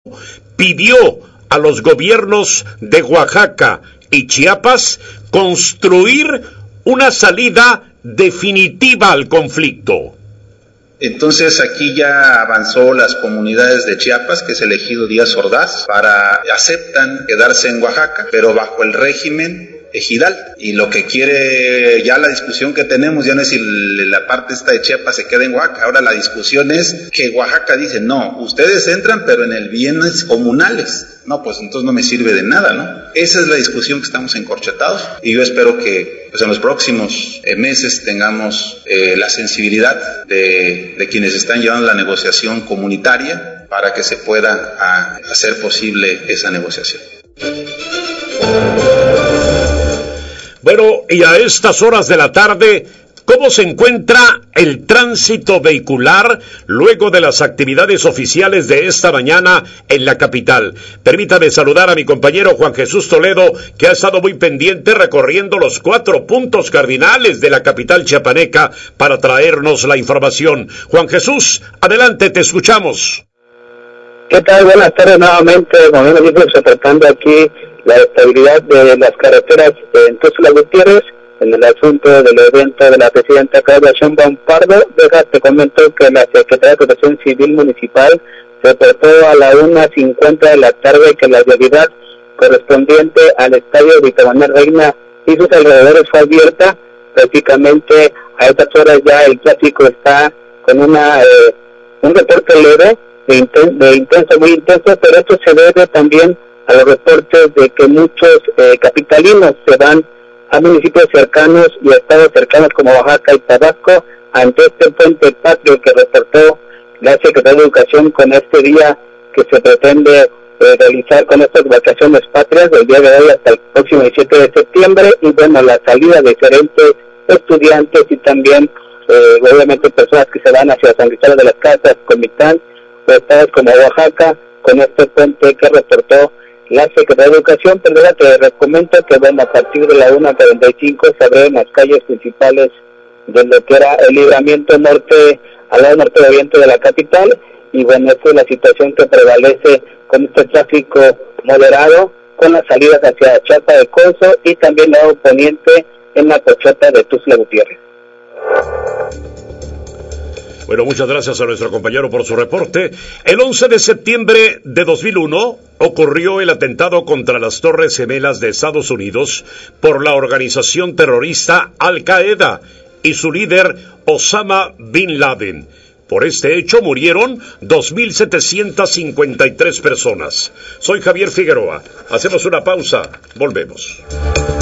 pidió a los gobiernos de Oaxaca y Chiapas construir una salida definitiva al conflicto. Entonces aquí ya avanzó las comunidades de Chiapas, que es el ejido Díaz Ordaz, aceptan quedarse en Oaxaca, pero bajo el régimen ejidal, y lo que quiere ya la discusión que tenemos ya no es si la parte esta de Chiapas se queda en Oaxaca. Ahora la discusión es que Oaxaca dice, no, ustedes entran pero en el bienes comunales. No, pues entonces no me sirve de nada, ¿no? Esa es la discusión que estamos encorchetados, y yo espero que pues en los próximos meses tengamos la sensibilidad de quienes están llevando la negociación comunitaria para que se pueda hacer posible esa negociación. Bueno, y a estas horas de la tarde, ¿cómo se encuentra el tránsito vehicular luego de las actividades oficiales de esta mañana en la capital? Permítame saludar a mi compañero Juan Jesús Toledo, que ha estado muy pendiente recorriendo los 4 puntos cardinales de la capital chiapaneca para traernos la información. Juan Jesús, adelante, te escuchamos. ¿Qué tal? Buenas tardes nuevamente. Como bien reportando aquí la estabilidad de las carreteras en Tuxtla Gutiérrez en el asunto del evento de la presidenta Claudia Sheinbaum Pardo. Te comento que la Secretaría de Protección Civil Municipal reportó a la 1:50 de la tarde que la vialidad correspondiente al estadio Víctor Manuel Reina y sus alrededores fue abierta. Prácticamente a estas horas ya el tráfico está con un reporte leve de intenso, muy intenso, pero esto se debe también a los reportes de que muchos capitalinos se van a municipios cercanos y a estados cercanos como Oaxaca y Tabasco ante este puente patrio que reportó la Secretaría de Educación con este día que se pretende realizar con estas vacaciones patrias del día de hoy hasta el próximo 17 de septiembre, y bueno, la salida de diferentes estudiantes y también obviamente personas que se van hacia San Cristóbal de las Casas, Comitán, o estados como Oaxaca, con este puente que reportó la Secretaría de Educación. Pero ya te comento que bueno, a partir de la 1:45 se abrieron las calles principales de lo que era el libramiento norte, al lado norte de oriente de la capital, y bueno, esta es la situación que prevalece con este tráfico moderado, con las salidas hacia Chiapa de Corzo y también lado poniente en la cochota de Tuxtla Gutiérrez. Bueno, muchas gracias a nuestro compañero por su reporte. El 11 de septiembre de 2001 ocurrió el atentado contra las Torres Gemelas de Estados Unidos por la organización terrorista Al-Qaeda y su líder Osama Bin Laden. Por este hecho murieron 2.753 personas. Soy Javier Figueroa. Hacemos una pausa. Volvemos.